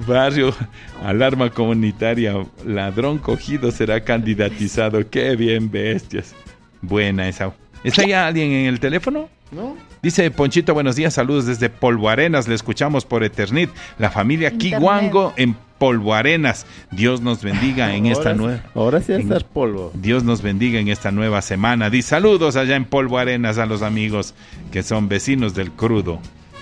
Barrio, alarma comunitaria, ladrón cogido será candidatizado. Qué bien, bestias. Buena esa. ¿Está ya alguien en el teléfono? ¿No? Dice Ponchito, buenos días, saludos desde Polvo Arenas, le escuchamos por Eternit, la familia Kiwango en Polvo Arenas. Dios nos bendiga en esta nueva... Ahora sí está el polvo. Dios nos bendiga en esta nueva semana. Dice saludos allá en Polvo Arenas a los amigos que son vecinos del crudo,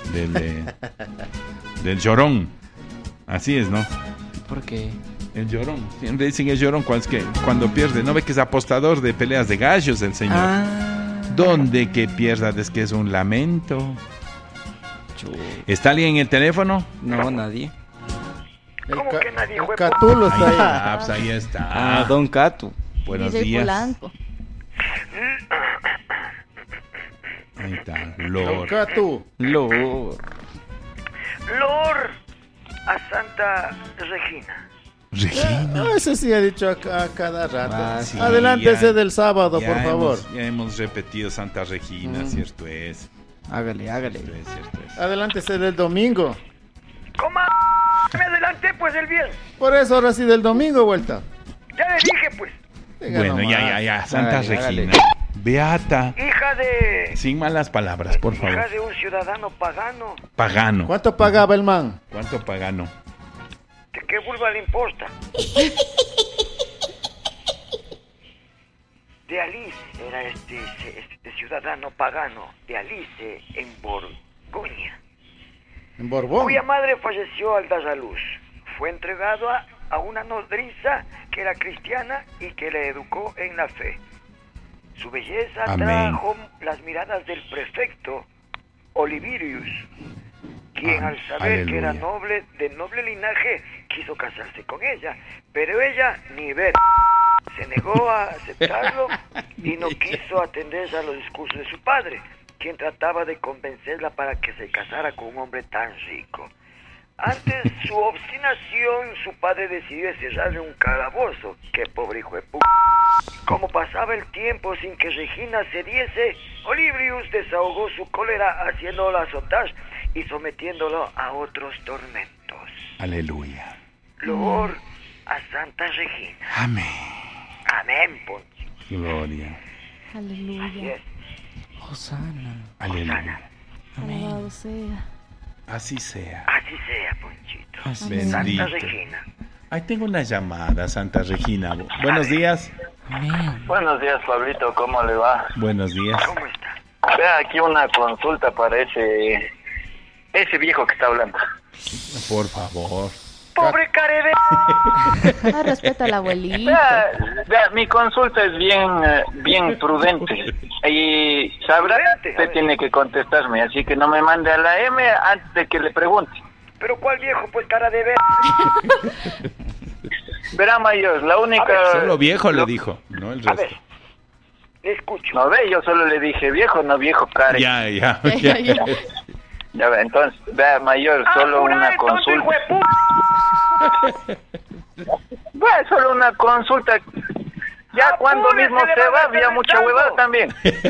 del llorón. Así es, ¿no? ¿Por qué? El llorón. Siempre dicen el llorón cuando pierde. ¿No ve que es apostador de peleas de gallos el señor? ¿Dónde que pierda? Es que es un lamento. ¿Está alguien en el teléfono? No, nadie. ¿Cómo que nadie fue? Catulo está ahí. Ah, pues ahí está. Don Catu. Buenos DJ días. Polanco. Ahí está. Don Lord. Catu. Lord. Lord a Santa Regina. Regina. Ese sí ha dicho a cada rato. Sí, Adelántese ya- del sábado, ya por favor. Ya hemos repetido Santa Regina, cierto es. Hágale. Cierto es. Adelántese del domingo. ¿Cómo? Me adelanté pues el viernes. Por eso ahora sí del domingo, vuelta. Ya le dije pues. Diga Bueno, nomás. ya. Santa Hágale, Regina. hágale. Beata. Hija de... Sin malas palabras, por favor. Hija de un ciudadano pagano. Pagano. ¿Cuánto pagaba el man? ¿Cuánto pagano? ¿De qué vulva le importa? De Alice era este ciudadano pagano. De Alice en Borgoña. En Borbón. Cuya madre falleció al dar a luz. Fue entregado a una nodriza que era cristiana y que le educó en la fe. Su belleza Amén. atrajo las miradas del prefecto Olivirius, quien al saber que era Aleluya. de noble linaje quiso casarse con ella, pero ella ni ver. Se negó a aceptarlo y no quiso atender a los discursos de su padre, quien trataba de convencerla para que se casara con un hombre tan rico. Ante su obstinación, su padre decidió encerrarle en un calabozo. ¡Qué pobre hijo de puta! Como pasaba el tiempo sin que Regina cediese, Olibrius desahogó su cólera haciéndolo azotar y sometiéndolo a otros tormentos. Aleluya. Loor a Santa Regina. Amén. Amén, Poncho. Gloria. Así Aleluya. es. Hosana. Aleluya. Alabado sea. Así sea. Así sea, Ponchito. Así Bendito. Santa Regina. Ahí tengo una llamada, Santa Regina. Buenos días. Amén. Buenos días, Pablito, ¿cómo le va? Buenos días. ¿Cómo está? Vea aquí una consulta para ese viejo que está hablando. Por favor. ¡Pobre carede! Ah, respeta al abuelito. Vea, mi consulta es bien prudente. Y sabrá, Prudente, a usted ver. tiene que contestarme, así que no me mande a la M antes de que le pregunte. ¿Pero cuál viejo? Pues cara de ver. Verá, mayor, la única... Solo viejo le dijo, no el A ver, resto. le escucho. No ve, yo solo le dije viejo, no viejo, care. Ya. Ya ve, entonces, vea, mayor, solo Apura, una entonces, hijo consulta. de puta. Vea, solo una consulta. Ya Apure, cuando mismo se le se va a va, meter había el mucha tango. huevada también.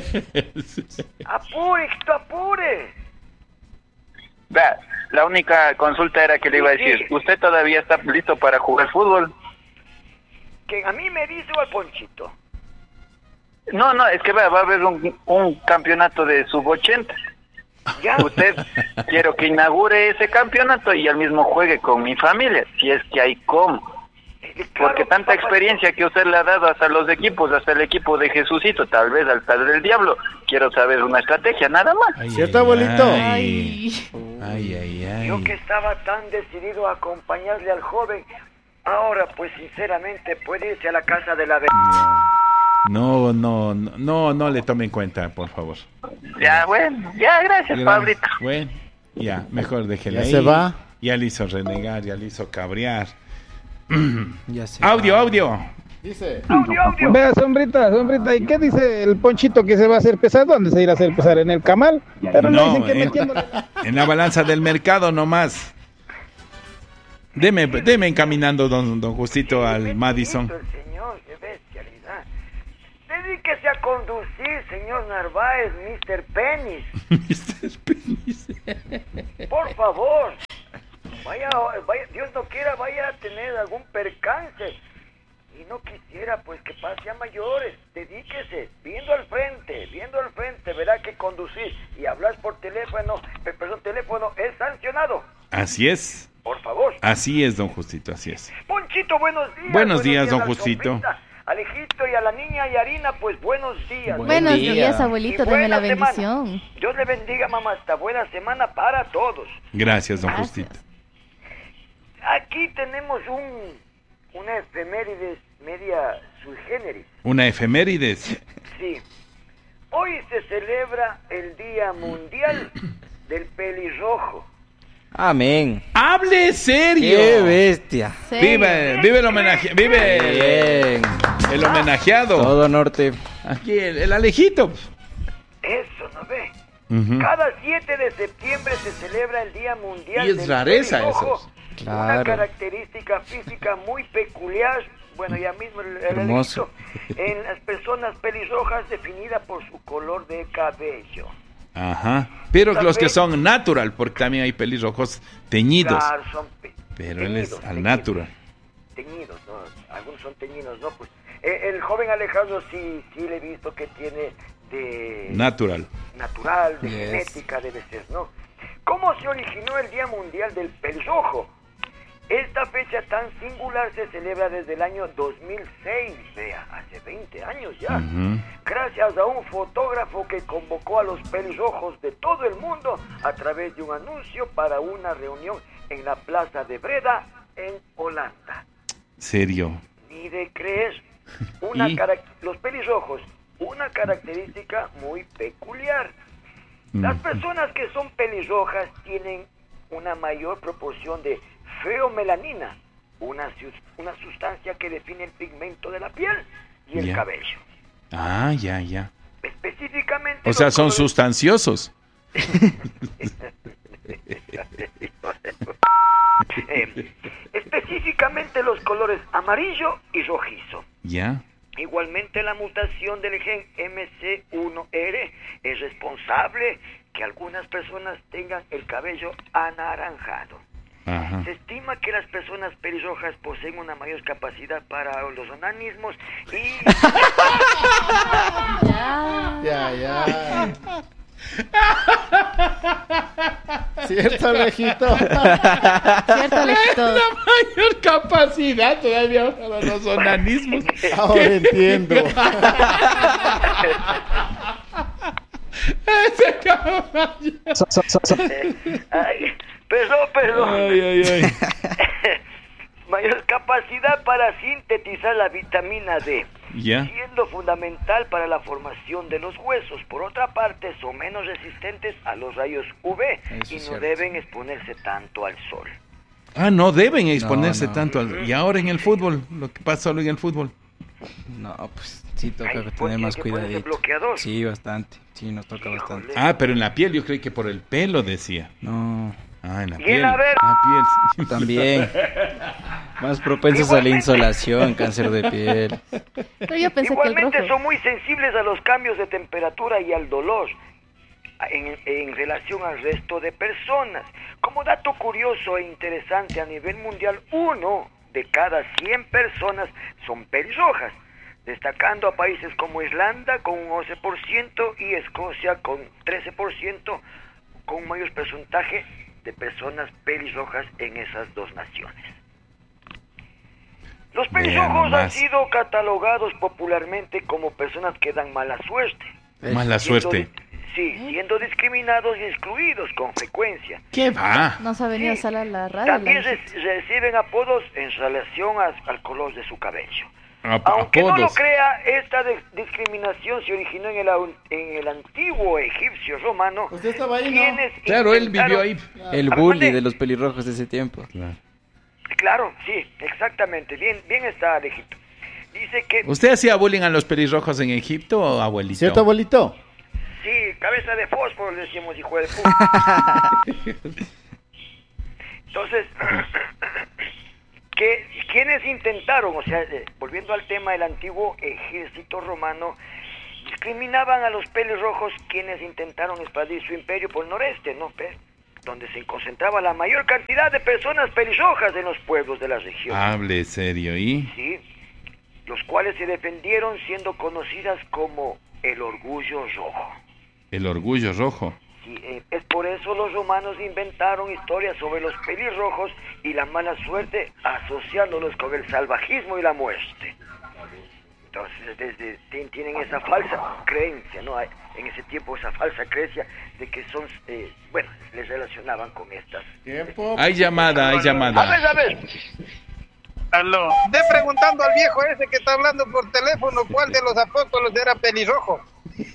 Apure, hijito, apure. Vea, la única consulta era que le iba a decir, Sí. ¿usted todavía está listo para jugar fútbol? Que a mí me dice o al Ponchito. No, es que vea, va a haber un campeonato de sub-80. Ya. Usted quiero que inaugure ese campeonato y al mismo juegue con mi familia, si es que hay cómo. Porque tanta papá, experiencia que usted le ha dado hasta los equipos, hasta el equipo de Jesucito, tal vez al Padre del Diablo, quiero saber una estrategia, nada más. ¿Cierto, abuelito? Ay. Yo que estaba tan decidido a acompañarle al joven, ahora pues sinceramente puede irse a la casa de la No le tome en cuenta, por favor. Ya, bueno, ya, gracias, Pablito. Bueno, ya, mejor déjela Ya ahí. se va. Ya le hizo renegar, ya le hizo cabrear. Ya sé. Audio. Dice. audio. Vea, sombrita, ¿y qué dice el Ponchito que se va a hacer pesar? ¿Dónde se irá a hacer pesar? ¿En el Camal? Pero no dicen que metiéndole... En la balanza del mercado nomás. Deme encaminando, don Justito, al Madison. El señor, qué bestialidad. Dedíquese a conducir, señor Narváez, Mr. Penis. Mr. Penis. Por favor. vaya, Dios no quiera, vaya a tener algún percance. Y no quisiera, pues, que pase a mayores. Dedíquese, viendo al frente, verá que conducir y hablar por teléfono, teléfono es sancionado. Así es. Por favor. Así es, don Justito, así es. Ponchito, buenos días. Buenos días, don al Justito. compita, Alejito y a la niña Yarina, pues buenos días. Buenos día. días, abuelito, Y deme la buena semana. bendición. Dios le bendiga, mamá. Hasta buena semana para todos. Gracias, don Gracias. Justito. Aquí tenemos una efemérides media sui generis. Una efemérides. Sí. Hoy se celebra el Día Mundial del Pelirrojo. Amén. ¡Hable serio! ¡Qué bestia! Sí. Vive el homenaje, vive Bien. el homenajeado. Todo norte. Aquí el Alejito. Eso, ¿no ve? Ujú. Cada 7 de septiembre se celebra el Día Mundial Y es del rareza Pelirrojo. eso. Claro. Una característica física muy peculiar, bueno, ya mismo el Hermoso. Alejito, en las personas pelirrojas definida por su color de cabello. Ajá. Pero los que son natural, porque también hay pelirrojos teñidos. Claro, son Pero él es teñidos, al natural. Teñidos, ¿no? Algunos son teñidos, ¿no? Pues el joven Alejandro sí le he visto que tiene de Natural. natural, de Yes. genética debe ser, ¿no? ¿Cómo se originó el Día Mundial del Pelirrojo? Esta fecha tan singular se celebra desde el año 2006, vea, hace 20 años ya. Ujú. Gracias a un fotógrafo que convocó a los pelirrojos de todo el mundo a través de un anuncio para una reunión en la Plaza de Breda, en Holanda. Serio. Ni de creer, ¿Y? los pelirrojos, una característica muy peculiar. Las Ujú. personas que son pelirrojas tienen una mayor proporción de feomelanina, una sustancia que define el pigmento de la piel y el Ya. cabello. Ah, ya. Específicamente... O sea, los son colores- sustanciosos. específicamente los colores amarillo y rojizo. Ya. Igualmente la mutación del gen MC1R es responsable que algunas personas tengan el cabello anaranjado. Ajá. Se estima que las personas pelirrojas poseen una mayor capacidad para los onanismos y... Ya. Cierto, Alejito. Cierto, Alejito. Mayor capacidad todavía para los onanismos. Ahora entiendo. Ese caballo. Ay, perdón. Ay. Mayor capacidad para sintetizar la vitamina D, Ya. siendo fundamental para la formación de los huesos. Por otra parte, son menos resistentes a los rayos UV Eso y es no cierto. deben exponerse tanto al sol. Ah, no deben exponerse No. tanto. Y ahora en el fútbol, lo que pasa solo en el fútbol. No, pues sí toca Ay, pues, tener más tiene que ponerse cuidadito. bloqueador. Sí, bastante. Sí, nos toca Híjole. bastante. Ah, pero en la piel, yo creí que por el pelo decía. No, Ah, en la Y piel. en la ver- La piel. también. Más propensos a la insolación, cáncer de piel. Pero yo pensé que el Igualmente rojo. son muy sensibles a los cambios de temperatura y al dolor en relación al resto de personas. Como dato curioso e interesante, a nivel mundial, 1 de cada 100 personas son pelirrojas, destacando a países como Irlanda con un 11% y Escocia con 13%, con un mayor porcentaje de personas pelirrojas en esas dos naciones. Los Vean pelirrojos han nomás. sido catalogados popularmente como personas que dan mala suerte. Mala suerte. Siendo discriminados y excluidos con frecuencia. ¿Qué va? Nos ha venido a Sí. salir la radio. También Alejito. reciben apodos en relación al color de su cabello. Ap- Aunque no lo apodos. crea, esta discriminación se originó en el antiguo egipcio romano. Usted estaba ahí, ¿no? quienes Claro, él vivió ahí. El Ah, bully mande. de los pelirrojos de ese tiempo. Claro. Claro, sí, exactamente. Bien está, Alejito. Dice que... ¿Usted hacía bullying a los pelirrojos en Egipto o abuelito? ¿Cierto, abuelito? Sí, cabeza de fósforo, le decíamos, hijo de puta. Entonces, quienes intentaron, o sea, volviendo al tema del antiguo ejército romano, discriminaban a los pelirrojos quienes intentaron expandir su imperio por el noreste, ¿no? donde se concentraba la mayor cantidad de personas pelirrojas en los pueblos de la región. Hable serio, ¿y? Sí, los cuales se defendieron siendo conocidas como el orgullo rojo. El orgullo rojo. Sí, es por eso los romanos inventaron historias sobre los pelirrojos y la mala suerte, asociándolos con el salvajismo y la muerte. Entonces, tienen esa falsa creencia, ¿no? En ese tiempo esa falsa creencia de que son, les relacionaban con estas. Tiempo. Hay llamada, hay llamada. A ver. Aló. Ve preguntando al viejo ese que está hablando por teléfono cuál de los apóstoles era pelirrojo.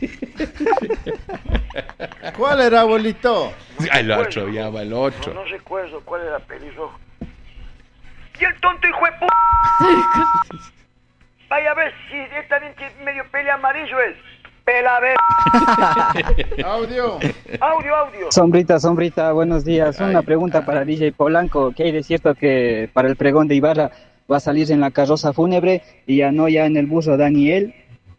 ¿Cuál era, abuelito? El otro, ya va el otro. No recuerdo cuál era pelirrojo. Y el tonto hijo de p***. Vaya a ver si él también tiene medio pele amarillo es. Pela a ver. Audio. Audio. Sombrita, buenos días. Una pregunta para DJ Polanco. ¿Qué hay de cierto que para el pregón de Ibarra va a salir en la carroza fúnebre y ya no ya en el burro Daniel?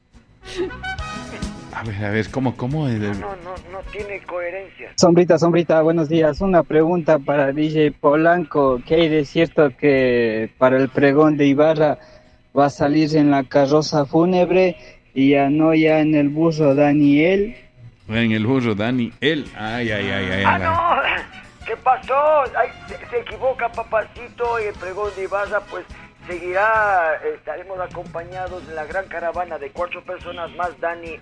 A ver, ¿cómo? No tiene coherencia. Sombrita, buenos días. Una pregunta para DJ Polanco. ¿Qué hay de cierto que para el pregón de Ibarra va a salir en la carroza fúnebre y ya no ya en el burro Daniel? En el burro Daniel. Ay. No, ¿qué pasó? Ay, se equivoca papacito y el pregón de Ibarra pues seguirá, estaremos acompañados en la gran caravana de 4 personas más, Daniel.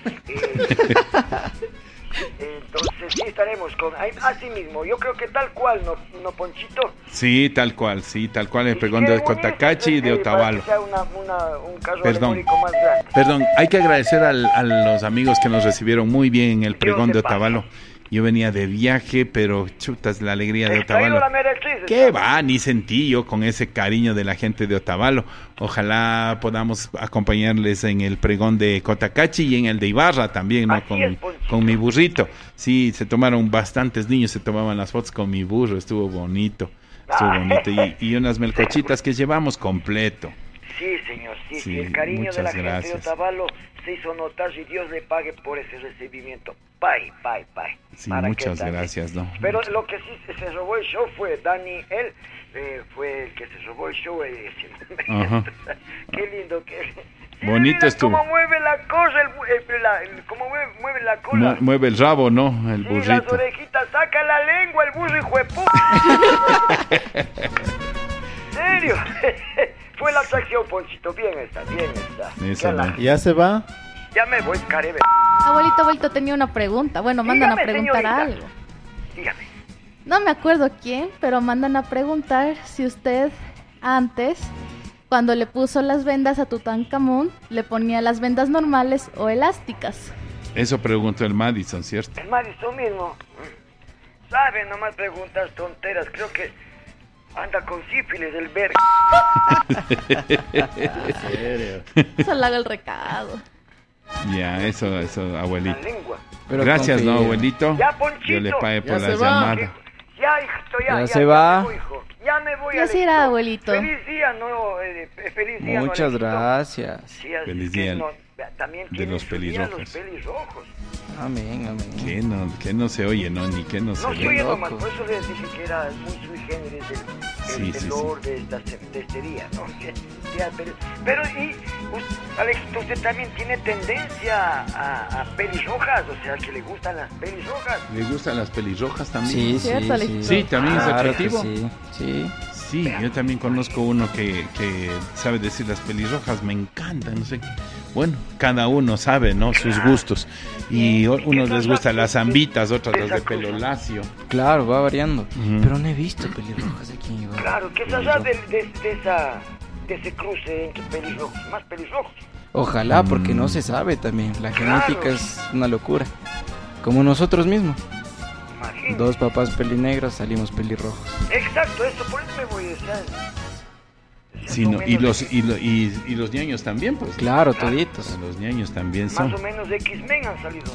Entonces sí estaremos con así mismo, yo creo que tal cual, ¿no, Ponchito? Sí, tal cual, el pregón de Cotacachi y de Otavalo. Un carro alegórico más grande. Perdón, hay que agradecer a los amigos que nos recibieron muy bien en el pregón de Otavalo. Yo venía de viaje, pero chutas, la alegría de Otavalo. ¿Qué va? Ni sentí yo con ese cariño de la gente de Otavalo. Ojalá podamos acompañarles en el pregón de Cotacachi y en el de Ibarra también, ¿no? Con mi burrito. Sí, se tomaron bastantes niños, se tomaban las fotos con mi burro, estuvo bonito. Y unas melcochitas que llevamos completo. Sí, señor, sí, el cariño de la gente de Otavalo se hizo notar y Dios le pague por ese recibimiento. Bye. Sí, muchas gracias, ¿no? Pero lo que sí se robó el show fue Daniel, fue el que se robó el show. Ajá. Qué lindo que... Sí, bonito estuvo. Cómo mueve la cosa, cómo mueve la cola. Mueve el rabo, ¿no? El burrito. Las orejitas, saca la lengua, el burro hijo de puta. ¿Serio? Fue la atracción, Ponchito. Bien está. Eso, ¿no? ¿Ya se va? Ya me voy, Caribe. Abuelito, tenía una pregunta. Bueno, mandan a preguntar señorita. algo. Dígame. No me acuerdo quién, pero mandan a preguntar si usted antes, cuando le puso las vendas a Tutankamón, le ponía las vendas normales o elásticas. Eso preguntó el Madison, ¿cierto? El Madison mismo. ¿Sabe? Nomás preguntas tonteras. Creo que anda con sífilis del verga. ¿En serio? Solo hago el recado. Ya, eso, abuelito. La lengua. Pero gracias, confíe. ¿no, abuelito? Ya, Ponchito. Yo le pagué por Ya la se va. llamada. Ya, hijito, Ya se va. me voy, hijo. Ya me voy. Ya se Alexito. irá, abuelito. Feliz día, feliz día. Muchas Alexito. gracias. Sí, así Feliz que día también de tienen los su día pelirrojos. los pelirrojos. Amén. Que no se oye, ¿no? Ni que no se No ve. soy loco. nomás, por eso les dije que era muy sui generis el olor de esta cestería, ¿no? Pero Alexito, usted también tiene tendencia a pelirrojas, o sea, que le gustan las pelirrojas. ¿Le gustan las pelirrojas también? Sí, ¿Cierto, Alexito? Sí, también es Claro que atractivo. Sí. Sí, yo también conozco uno que sabe decir las pelirrojas, me encantan, no sé. Bueno, cada uno sabe, ¿no? Sus gustos. Y unos les gustan las zambitas, otras las de pelo lacio. Claro, va variando. Ujú. Pero no he visto pelirrojas aquí en Ibarra. Claro, ¿qué sabrás de ese cruce entre pelirrojos? Más pelirrojos. Ojalá, porque no se sabe también. La genética es una locura. Como nosotros mismos. Imagínate. 2 papás pelinegros, salimos pelirrojos. Exacto, eso, por eso me voy a decir. Sí, no, y los ñaños también, pues. Claro, toditos. Los ñaños también Más son. o menos de X-Men han salido.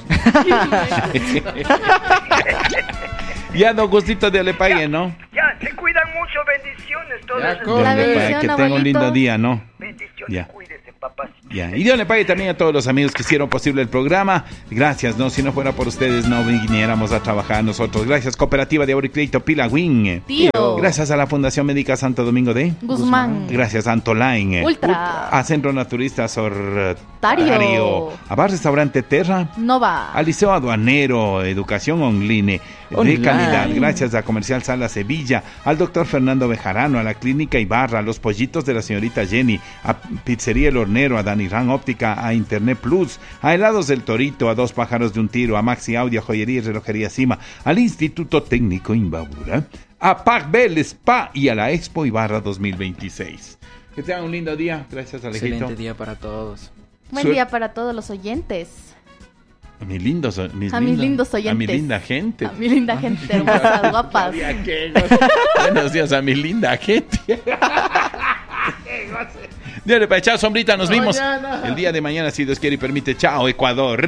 Ya, don Gustito de Alepague, ¿no? Ya, se cuidan mucho, bendiciones todos. Ya, De con- La Alepague, bendición, que tenga un lindo abuelito. día, ¿no? Bendiciones, Ya. cuídese, papás. Ya. Y Dios le pague también a todos los amigos que hicieron posible el programa. Gracias, ¿no? Si no fuera por ustedes, no viniéramos a trabajar nosotros. Gracias, Cooperativa de Ahorro y Crédito Pilagüín. Tío. Gracias a la Fundación Médica Santo Domingo de Guzmán. Gracias a Antoline. Ultra. A Centro Naturista Sortario. A Bar Restaurante Terra. Nova. Al Liceo Aduanero, Educación Online de calidad. Gracias a Comercial Sala Sevilla, al doctor Fernando Bejarano, a la Clínica Ibarra, a los pollitos de la señorita Jenny, a Pizzería El Hornero, a Danirán Óptica, a Internet Plus, a Helados del Torito, a Dos Pájaros de un Tiro, a Maxi Audio, a Joyería y Relojería Cima, al Instituto Técnico Imbabura, a Pacbel Spa y a la Expo Ibarra 2026. Que tengan un lindo día. Gracias, Alejito. Excelente día para todos. Buen día para todos los oyentes. A mis lindos oyentes. A mi linda gente. A mi linda gente hermosas, guapas. Buenos días a mi linda gente. Dale para echar sombrita, nos vimos el día de mañana, si Dios quiere y permite. Chao, Ecuador.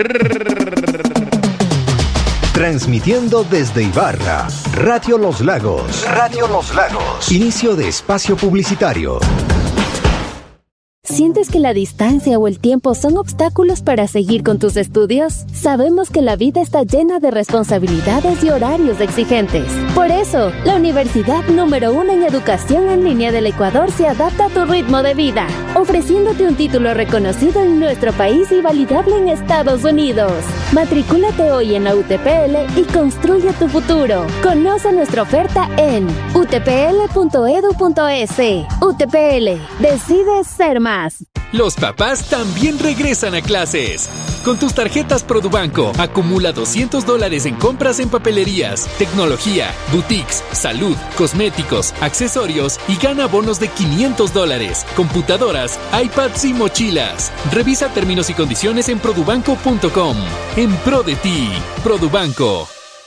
Transmitiendo desde Ibarra, Radio Los Lagos. Radio Los Lagos. Inicio de espacio publicitario. ¿Sientes que la distancia o el tiempo son obstáculos para seguir con tus estudios? Sabemos que la vida está llena de responsabilidades y horarios exigentes. Por eso, la Universidad número 1 en Educación en Línea del Ecuador se adapta a tu ritmo de vida, ofreciéndote un título reconocido en nuestro país y validable en Estados Unidos. Matricúlate hoy en la UTPL y construye tu futuro. Conoce nuestra oferta en utpl.edu.es. UTPL, decide ser más. Los papás también regresan a clases. Con tus tarjetas Produbanco, acumula $200 en compras en papelerías, tecnología, boutiques, salud, cosméticos, accesorios y gana bonos de $500, computadoras, iPads y mochilas. Revisa términos y condiciones en produbanco.com. En pro de ti, Produbanco.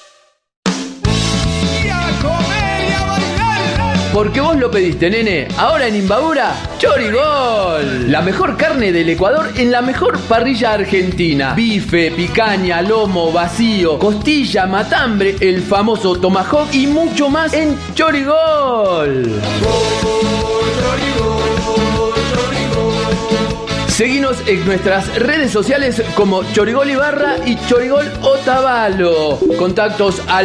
Porque vos lo pediste, nene. Ahora en Imbabura, Chorigol. La mejor carne del Ecuador en la mejor parrilla argentina. Bife, picaña, lomo, vacío, costilla, matambre, el famoso tomahawk y mucho más en Chorigol. Seguinos en nuestras redes sociales como Chorigol Ibarra y Chorigol Otavalo. Contactos al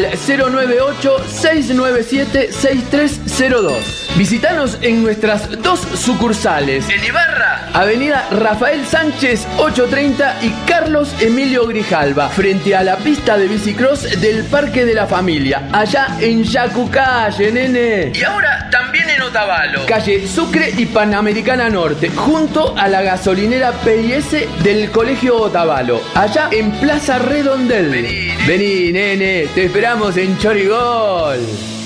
098-697-6302. Visítanos en nuestras dos sucursales. En Ibarra, Avenida Rafael Sánchez 830 y Carlos Emilio Grijalva, frente a la pista de bicicross del Parque de la Familia, allá en Yacucalle, nene. Y ahora también en Otavalo, calle Sucre y Panamericana Norte, junto a la gasolinera PIS del Colegio Otavalo, allá en Plaza Redondel. Vení, nene, te esperamos en Chorigol.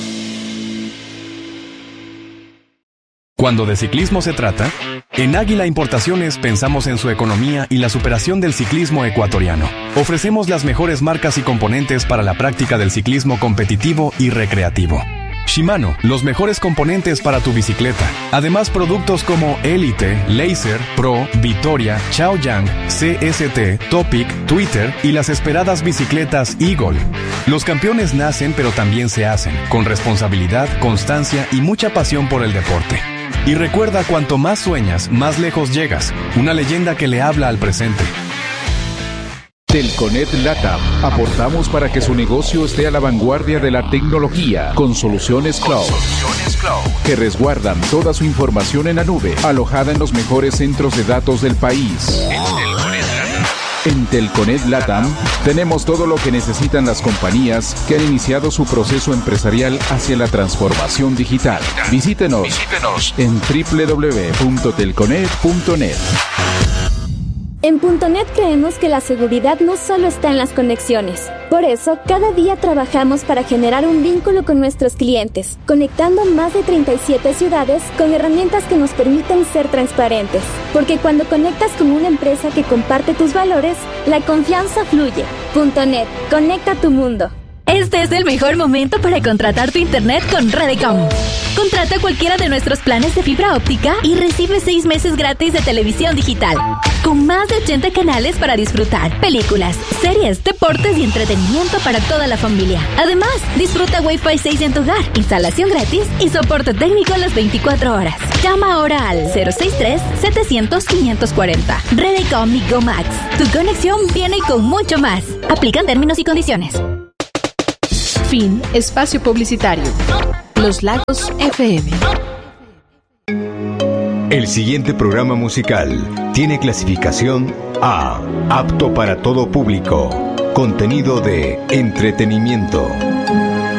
Cuando de ciclismo se trata, en Águila Importaciones pensamos en su economía y la superación del ciclismo ecuatoriano. Ofrecemos las mejores marcas y componentes para la práctica del ciclismo competitivo y recreativo. Shimano, los mejores componentes para tu bicicleta. Además, productos como Elite, Laser, Pro, Victoria, Chaoyang, CST, Topic, Twitter y las esperadas bicicletas Eagle. Los campeones nacen pero también se hacen, con responsabilidad, constancia y mucha pasión por el deporte. Y recuerda, cuanto más sueñas, más lejos llegas. Una leyenda que le habla al presente. Telconet LATAM. Aportamos para que su negocio esté a la vanguardia de la tecnología con soluciones cloud que resguardan toda su información en la nube, alojada en los mejores centros de datos del país. En Telconet LATAM tenemos todo lo que necesitan las compañías que han iniciado su proceso empresarial hacia la transformación digital. Visítenos en www.telconet.net. En .net creemos que la seguridad no solo está en las conexiones. Por eso, cada día trabajamos para generar un vínculo con nuestros clientes, conectando más de 37 ciudades con herramientas que nos permiten ser transparentes. Porque cuando conectas con una empresa que comparte tus valores, la confianza fluye. .net, conecta tu mundo. Este es el mejor momento para contratar tu internet con Redecom. Contrata cualquiera de nuestros planes de fibra óptica y recibe 6 meses gratis de televisión digital. Con más de 80 canales para disfrutar, películas, series, deportes y entretenimiento para toda la familia. Además, disfruta Wi-Fi 6 en tu hogar, instalación gratis y soporte técnico a las 24 horas. Llama ahora al 063-700-540. Redecom y Go Max. Tu conexión viene con mucho más. Aplican términos y condiciones. Fin. Espacio publicitario. Los Lagos FM. El siguiente programa musical tiene clasificación A, apto para todo público, contenido de entretenimiento.